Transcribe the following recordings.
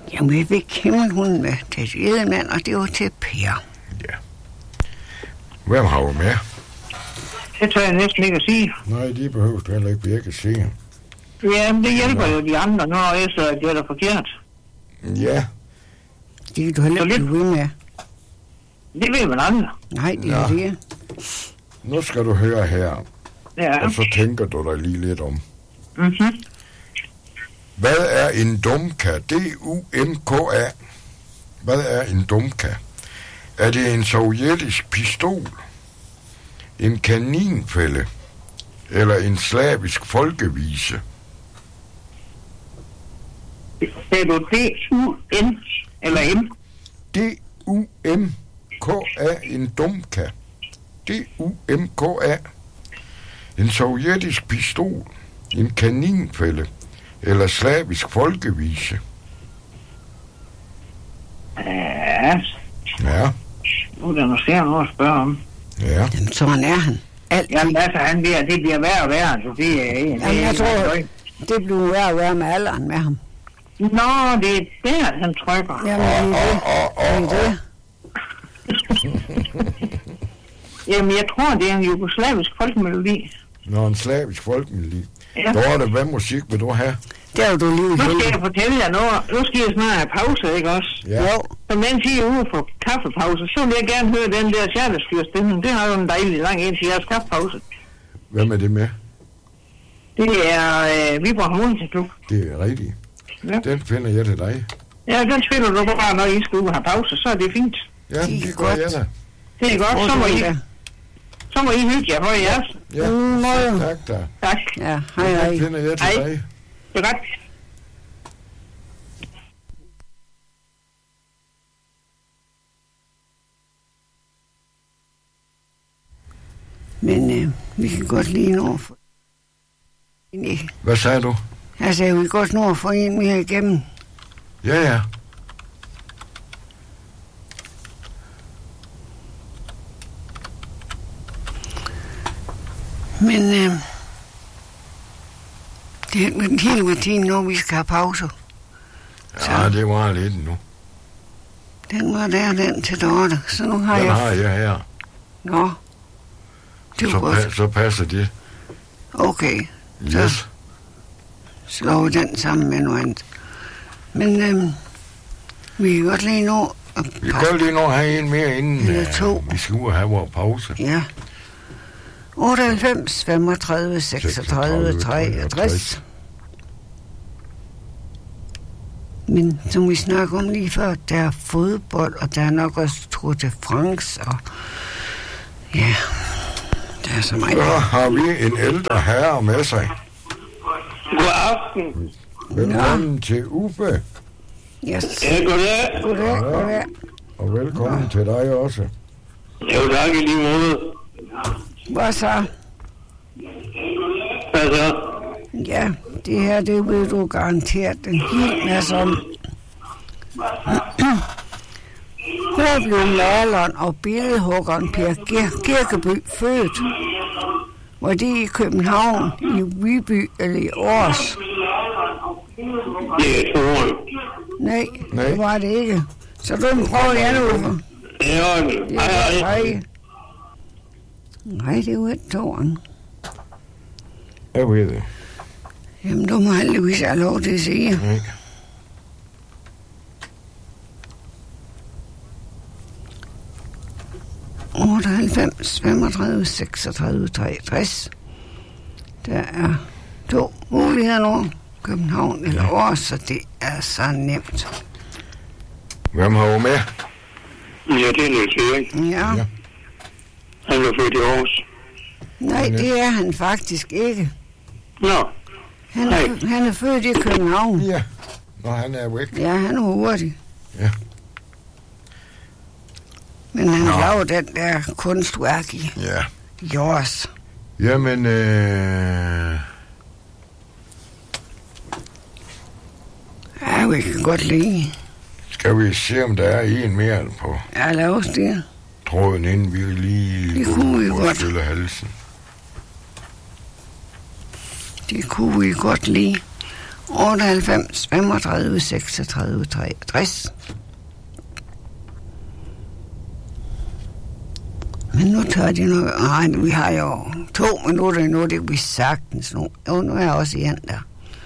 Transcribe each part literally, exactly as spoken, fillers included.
Jamen, vi fik himmelhunden med til Edelmand, og det var til Per. Ja. Hvem har du med? Det tør jeg næsten ikke at sige. Nej, de behøver du heller ikke virke at sige. Jamen, det hjælper jo de andre, når jeg så at det er der forkert. Ja. Det kan du heller ikke blive ved med. Det ved man andre. Nej, det er det. Nu skal du høre her. Ja. Og så tænker du dig lige lidt om. Mhm. Hvad er en dumka? D U M K A. Hvad er en dumka? Er det en sovjetisk pistol? En kaninfælde? Eller en slavisk folkevise? Det er du D U N eller M? D U M K A. En dumka. D U M K A. En sovjetisk pistol? En kaninfælde? Eller slavisk folkevise? Ja. Ja. Nu er der måske noget at spørge om. Ja. Jamen, sådan er han. Altid. Jamen, altså, han bliver, det bliver værre og værre, så det er en. Jamen, jeg tror, det bliver værre og værre med alderen med ham. Nå, det er der, han trykker. Jamen, det er det. Det er det. Jamen, jeg tror, det er en jugoslavisk folkemelodi. Nå, en slavisk folkemelodi. Ja. Dorte, hvad musik vil du have? Det er jo du lige Nu skal heldig. jeg fortælle jer noget. Nu skal jeg snart have pause, ikke også? Ja. Jo. Så mens I er ude på kaffepause, så vil jeg gerne høre den der charterstyrstemme. Det har jo en dejlig lang en til jeres kaffepause. Hvem er det med? Det er øh, Viborg Harmonika Klub. Det er rigtigt. Ja. Den finder jeg til dig. Ja, den spiller du bare, når I skal ud og have pause, så er det fint. Ja, Det det, er det gør godt. jeg da. Det er godt, så må I, så må I hygge jer for jeres. Ja, Mm, så tak da. Tak. Ja, hej, hej. Den finder jeg til Hej. dig. Det er godt. Men øh, vi kan godt lige nå for... Nej. Hvad sagde du? Jeg sagde, vi kan godt nå at få en mere igennem. Ja, ja. Men øh, det er den hele med tiden nu, vi skal have pause. Ja, det var lidt nu. Den var der, den til Dorte. Så nu har Den jeg... har jeg her. Nå. Det Så, var godt. pa- så passer det. Okay. Så Yes. slår vi den sammen med noget andet. Men øh, vi kan godt lige nå... at Vi kan lige nå have en mere inden Eller to. uh, vi skal ud og have vores pause. Ja. otteoghalvfems, femogtredive, seksogtredive, treogtres. Men som vi snakker om lige før, der er fodbold, og der er nok også Tour de France, og ja, der er så meget. Så har vi en ældre herre med sig. God aften. Velkommen til Uffe, Yes. Ja, goddag. Goddag, goddag. og velkommen ja. til dig også. Jo, tak i lige måde. Hvad så? Hvad så? Ja, det her, det ved du garanteret en hel masse om. Her blev maleren og billedhuggeren Per Ger- Kirkeby født. Var det i København, i Viby eller i Aarhus? Det er Toren. Nej, Nej. det var det ikke. Så du prøver jeg nu. Ja, Det er nej. Nej, det er jo ikke Toren. Jeg ved det. Jamen, du må heldigvis have lov til at sige. Ikke? otteoghalvfems, femogtredive, seksogtredive, treogtres. Der er to muligheder nu. København eller Aarhus, så det er så nemt. Hvem har du med? Ja, det er Niels Erik. Ja. Ja. Han er født i Aarhus. Nej, det er han faktisk ikke. Nå, Han er, han er født i København. Ja, når han er væk. Ja, han er hurtig. Ja. Men han Nå. laver den der kunstværk i Ja. Jors. Jamen, øh... Ja, vi kan godt lide. skal vi se, om der er en mere på Ja, lad os det. tråden, inden vi lige Det kunne vi går godt. stille halsen. Det kunne vi godt lide. otteoghalvfems, femogtredive, seksogtredive, treogtres. Men nu tør de nok... Nej, vi har jo to minutter endnu, det kan vi sagtens nu. Jo, nu er jeg også igen der.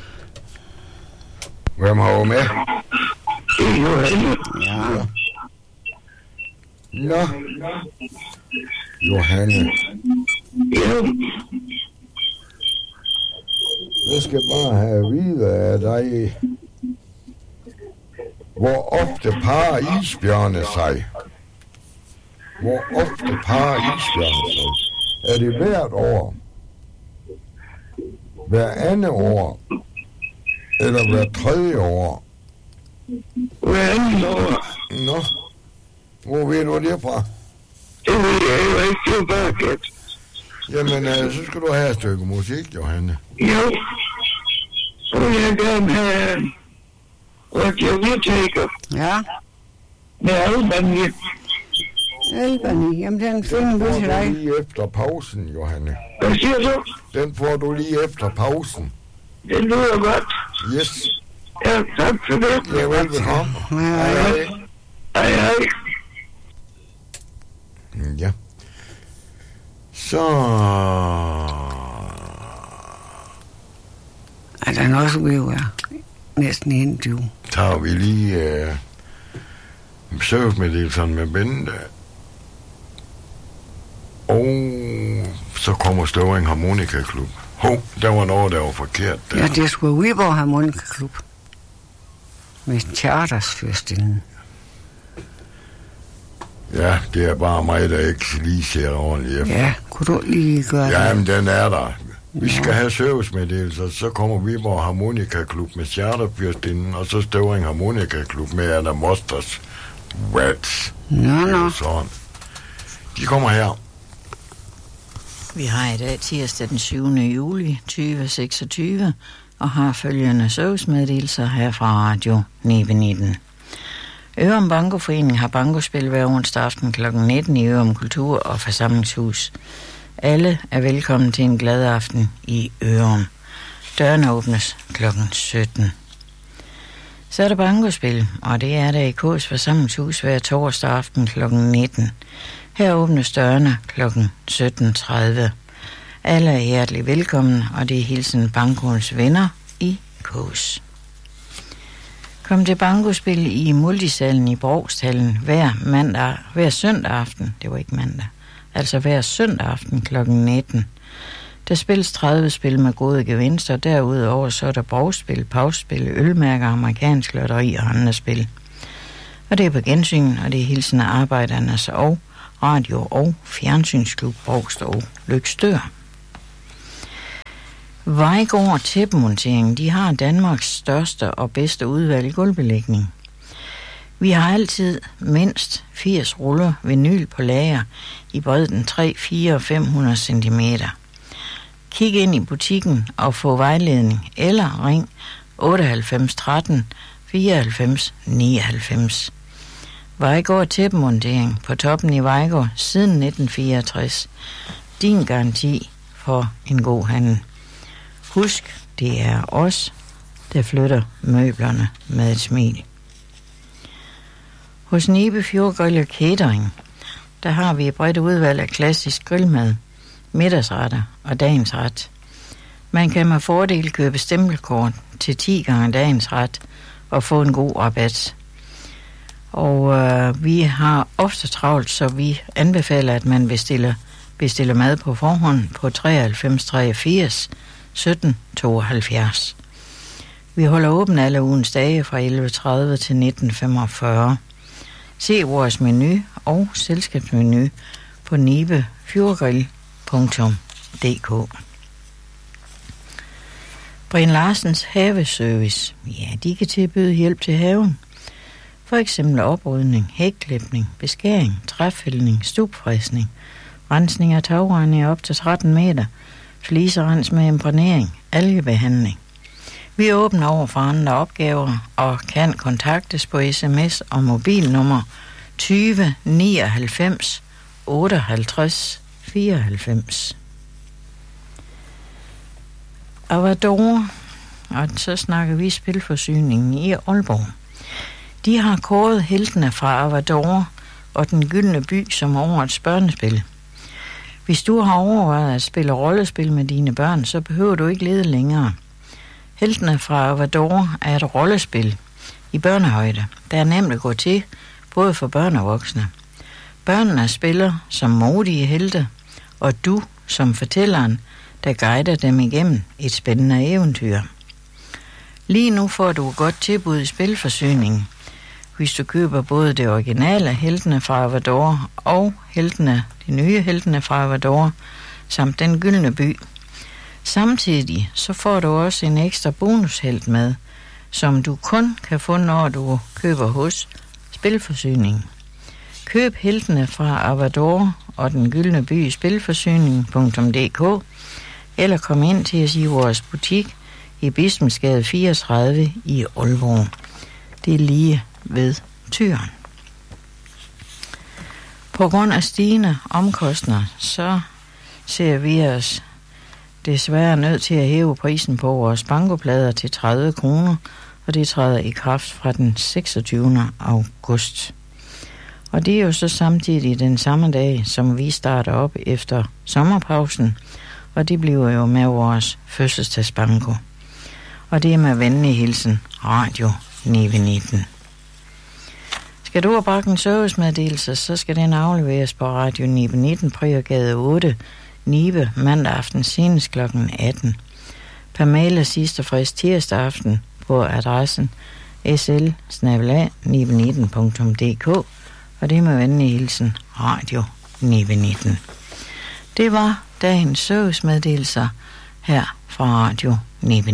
Hvem har jo med? Ja. Nå. Johanne. Jeg skal bare have at vide af dig, hvor ofte parer isbjørne sig? Hvor ofte parer isbjørne sig? Er det hvert år? Hver andet år? Eller hver tredje år? Hver andet år. Nå. Hvor ved du det fra? Det ved jeg jo ikke, det er bare gæt. Jamen, øh, så skal du have et stykke musik, Johanne. Jo. Så vil jeg gerne have Roger Whittaker. Ja. Med Albany. Albany, jamen den finder vi til dig. Lige efter pausen, Johanne. Hvad siger du? Den får du lige efter pausen. Det lyder godt. Yes. Ja, tak for det. Ja, velbekomme. Ja, Hej. Hej, hej. Ja. Så... Er der noget, som vi jo er næsten enogtyve. Tager vi lige øh, servicemeddelelsen med Bente. Og så kommer Støvring Harmonika Klub. Hov, der var noget, der var forkert der. Ja, det skulle Viborg Harmonika Klub. Med charters fyrstinden. Ja, det er bare mig, der ikke lige ser ordentligt efter. Ja, kunne du lige gøre det? Jamen, den er der. Vi skal have servicemeddelelser, så kommer Viborg Harmonika Klub med charterfyrstinden, og så Støvring Harmonika Klub med Anna Mosters Rats. Nå, nå. Sådan. De kommer her. Vi har i dag tirsdag den syvende juli tyve seksogtyve og har følgende servicemeddelelser her fra Radio Nibe nitten. Ørum Bankoforening har bankospil hver onsdag aften klokken nitten i Ørum Kultur- og Forsamlingshus. Alle er velkommen til en glad aften i Ørum. Dørene åbnes klokken sytten. Så er der bankospil, og det er der i K's Forsamlingshus hver torsdag aften klokken nitten. Her åbnes dørene klokken sytten tredive. Alle er hjertelig velkommen, og det er hilsen Bankoens venner i K's. Kom til bankospil i Multisalen i Brogshallen hver mandag, hver søndag aften. Det var ikke mandag. Altså hver søndag aften klokken nitten. Der spilles tredive spil med gode gevinster. Derudover så er der brugspil, pausspil, ølmærker, amerikansk lotteri og andre spil. Og det er på gensyn, og det er hilsen af Arbejdernes og Radio- og Fjernsynsklub Brogst og Løgstør. Vejgaard Tæppemontering, de har Danmarks største og bedste udvalg i gulvbelægning. Vi har altid mindst firs ruller vinyl på lager i bredden tre, fire og fem hundrede centimeter. Kig ind i butikken og få vejledning eller ring otteoghalvfems tretten fireoghalvfems nioghalvfems. Vejgaard Tæppemontering på toppen i Vejgaard siden nitten fireogtres. Din garanti for en god handel. Husk, det er os, der flytter møblerne med et smil. Hos Nibe Fjordgrill og Catering, der har vi et bredt udvalg af klassisk grillmad, middagsretter og dagens ret. Man kan med fordel købe stempelkort til ti gange dagens ret og få en god rabat. Og øh, vi har ofte travlt, så vi anbefaler, at man bestiller, bestiller mad på forhånd på treoghalvfems treogfirs sytten tooghalvfjerds. Vi holder åben alle ugens dage fra elleve tredive til nitten femogfyrre. Se vores menu og selskabsmenu på nibe fjordgrill punktum d k. Brian Larsens haveservice. Ja, de kan tilbyde hjælp til haven. For eksempel oprydning, hækklipning, beskæring, træfældning, stubfræsning, rensning af tagrende op til tretten meter, fliserens med imprægnering, algebehandling. Vi er åbne over for andre opgaver og kan kontaktes på sms og mobilnummer tyve nioghalvfems otteoghalvtreds fireoghalvfems. Avador og så snakker vi spilforsyningen i Aalborg. De har kåret heltene fra Avador og Den Gyldne By som årets børnespil. Hvis du har overvejet at spille rollespil med dine børn, så behøver du ikke lede længere. Heltene fra Avador er et rollespil i børnehøjde, der er nemt at gå til, både for børn og voksne. Børnene spiller som modige helte, og du som fortælleren, der guider dem igennem et spændende eventyr. Lige nu får du et godt tilbud i spilforsyningen, hvis du køber både det originale Heltene fra Avador og heltene, de nye Heltene fra Avador, samt Den Gyldne By. Samtidig så får du også en ekstra bonushelt med, som du kun kan få, når du køber hos Spilforsyningen. Køb heltene fra Avador og Den Gyldne By i spilforsyning punktum d k eller kom ind til os i vores butik i Bispensgade fireogtredive i Aalborg. Det er lige ved Tyren. På grund af stigende omkostninger, så ser vi os desværre nødt til at hæve prisen på vores bankoplader til tredive kroner, og det træder i kraft fra den seksogtyvende august. Og det er jo så samtidig den samme dag, som vi starter op efter sommerpausen, og det bliver jo med vores fødselsdagsbanko. Og det er med venlig hilsen Radio Nibe nitten. Skal du have bragt en servicemeddelelse, så skal den afleveres på Radio Nibe nitten, Prøvergade otte, Nibe, mandag aften senest klokken atten. Per mail er sidste frist tirsdag aften på adressen s l bindestreg nibe nitten punktum d k, og det er med venlig hilsen Radio Nibe nitten. Det var dagens servicemeddelelser her fra Radio Nibe.